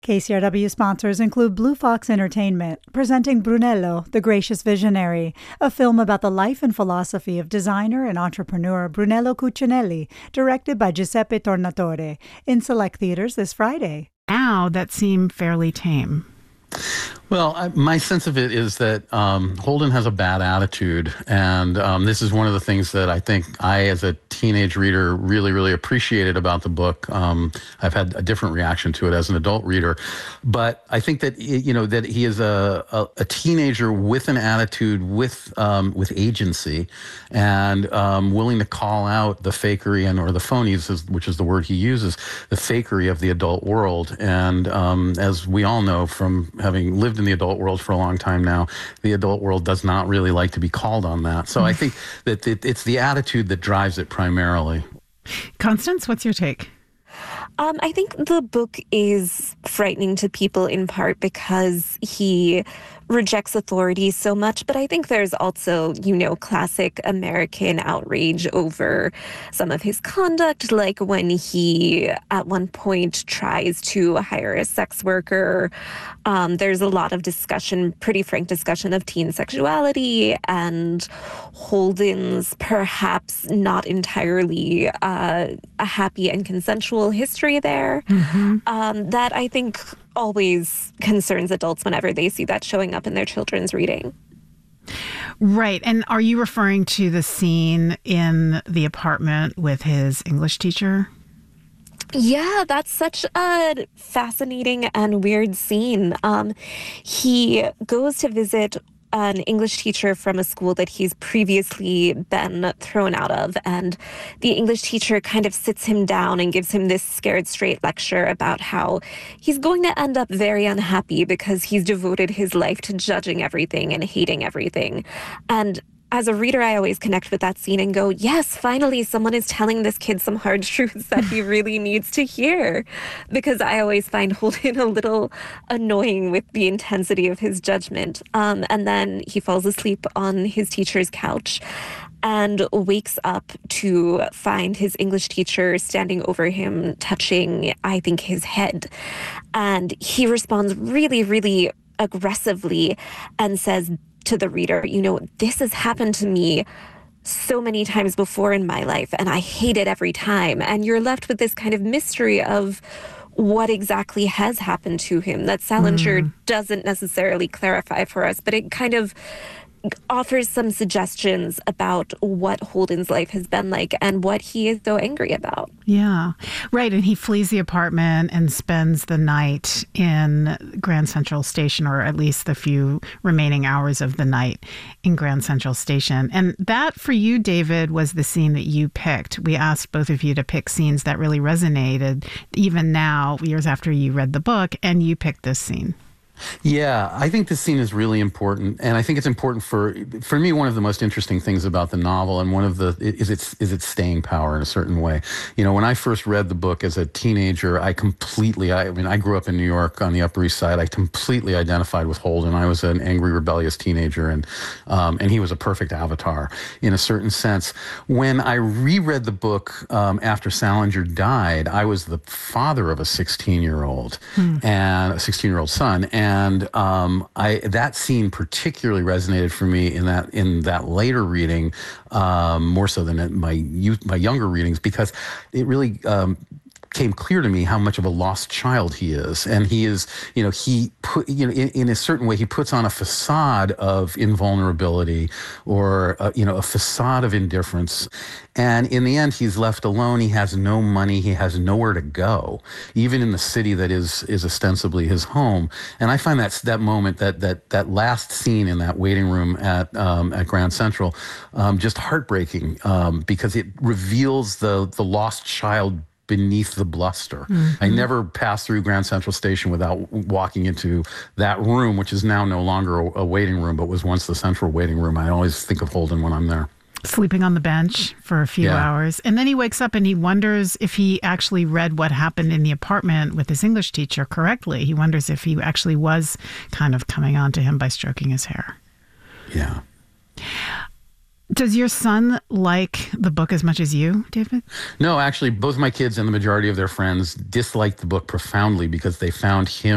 KCRW sponsors include Blue Fox Entertainment, presenting Brunello, the Gracious Visionary, a film about the life and philosophy of designer and entrepreneur Brunello Cucinelli, directed by Giuseppe Tornatore, in select theaters this Friday. Now that seem fairly tame. Well, my sense of it is that Holden has a bad attitude, and this is one of the things that I think I, as a teenage reader, really, really appreciated about the book. I've had a different reaction to it as an adult reader, but I think that that he is a teenager with an attitude, with agency, and willing to call out the fakery or the phonies, which is the word he uses, the fakery of the adult world. And as we all know from having lived in the adult world for a long time now, the adult world does not really like to be called on that. So I think that it's the attitude that drives it primarily. Constance, what's your take? I think the book is frightening to people in part because he rejects authority so much, but I think there's also, classic American outrage over some of his conduct, like when he, at one point, tries to hire a sex worker. There's a lot of discussion, pretty frank discussion of teen sexuality and Holden's perhaps not entirely a happy and consensual history there. That I think always concerns adults whenever they see that showing up in their children's reading. Right. And are you referring to the scene in the apartment with his English teacher? Yeah, that's such a fascinating and weird scene. He goes to visit an English teacher from a school that he's previously been thrown out of. And the English teacher kind of sits him down and gives him this scared straight lecture about how he's going to end up very unhappy because he's devoted his life to judging everything and hating everything. And as a reader, I always connect with that scene and go, yes, finally, someone is telling this kid some hard truths that he really needs to hear. Because I always find Holden a little annoying with the intensity of his judgment. And then he falls asleep on his teacher's couch and wakes up to find his English teacher standing over him, touching, I think, his head. And he responds really, really aggressively and says to the reader, this has happened to me so many times before in my life, and I hate it every time. And you're left with this kind of mystery of what exactly has happened to him that Salinger doesn't necessarily clarify for us, but it kind of offers some suggestions about what Holden's life has been like and what he is so angry about. Yeah, right. And he flees the apartment and spends the night in Grand Central Station, or at least the few remaining hours of the night in Grand Central Station. And that, for you, David, was the scene that you picked. We asked both of you to pick scenes that really resonated, even now, years after you read the book, and you picked this scene. Yeah, I think this scene is really important, and I think it's important for me. One of the most interesting things about the novel, and one of the is its staying power in a certain way. When I first read the book as a teenager, I grew up in New York on the Upper East Side. I completely identified with Holden. I was an angry, rebellious teenager, and he was a perfect avatar in a certain sense. When I reread the book after Salinger died, I was the father of a 16-year-old and a 16-year-old son. And that scene particularly resonated for me in that later reading, more so than in my younger readings, because it really came clear to me how much of a lost child he is. And he is, in a certain way, he puts on a facade of invulnerability or, a facade of indifference. And in the end, he's left alone. He has no money. He has nowhere to go, even in the city that is ostensibly his home. And I find that moment, that last scene in that waiting room at Grand Central, just heartbreaking, because it reveals the lost child beneath the bluster. I never passed through Grand Central Station without walking into that room, which is now no longer a waiting room, but was once the central waiting room. I always think of Holden when I'm there. Sleeping on the bench for a few hours. And then he wakes up and he wonders if he actually read what happened in the apartment with his English teacher correctly. He wonders if he actually was kind of coming on to him by stroking his hair. Yeah. Does your son like the book as much as you, David? No, actually, both my kids and the majority of their friends disliked the book profoundly because they found him